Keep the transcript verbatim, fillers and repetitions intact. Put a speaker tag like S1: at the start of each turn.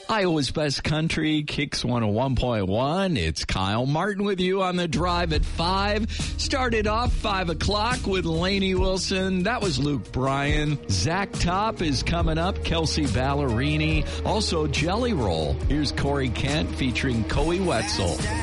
S1: Iowa's Best Country, Kicks one oh one point one. It's Kyle Martin with you on the drive at five. Started off five o'clock with Lainey Wilson. That was Luke Bryan. Zach Top is coming up. Kelsey Ballerini. Also Jelly Roll. Here's Corey Kent featuring Coey Wetzel.